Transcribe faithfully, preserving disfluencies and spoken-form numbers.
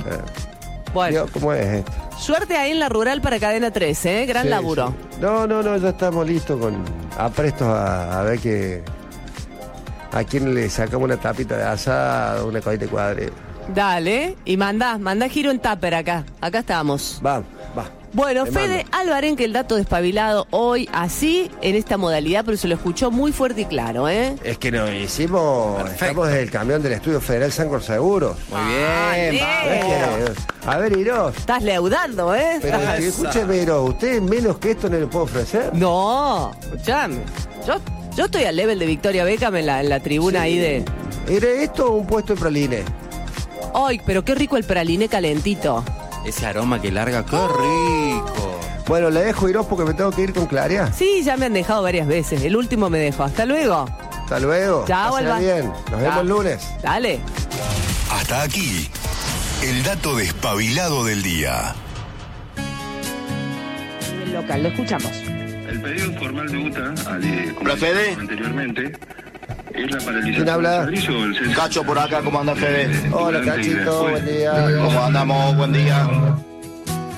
Bueno. Dios, ¿cómo es esto? Suerte ahí en la rural para Cadena trece, ¿eh? Gran Sí, laburo. sí. No, no, no, ya estamos listos con aprestos a, a ver que a quién le sacamos una tapita de asado, una cosita de cuadre. Dale, y manda, manda giro en tupper acá. Acá estamos. Va, va. Bueno, Te Fede mando. Alvarenque, el dato despabilado hoy, así, en esta modalidad, pero se lo escuchó muy fuerte y claro, ¿eh? Es que nos hicimos, Perfecto. estamos desde el camión del Estudio Federal Sancor Seguros. Muy Ah, bien, bien. Es vamos. que, a ver, Iros, Estás leudando, ¿eh? pero Estás- si- escúcheme, Iros, ¿usted menos que esto no le puedo ofrecer? No, escuchame. Yo, yo estoy al level de Victoria Beckham en la, en la tribuna Sí. ahí de... ¿Era esto o un puesto de praline? ¡Ay, pero qué rico el praline calentito! Ese aroma que larga, qué rico. Bueno, le dejo, Iros, porque me tengo que ir con Claria. Sí, ya me han dejado varias veces. El último me dejó. Hasta luego. Hasta luego. Chao, Pásela Alba. bien. Nos Chao. vemos el lunes. Dale. Hasta aquí, el dato despabilado del día. El local, lo escuchamos. El pedido formal de U T A, al, eh, como Hola, Fede. anteriormente, es la paralización ¿Quién habla? del servicio o el cese. Cacho por acá, ¿cómo anda, Fede? Hola, Durante y Cachito, después. buen día. ¿Cómo andamos? Buen día.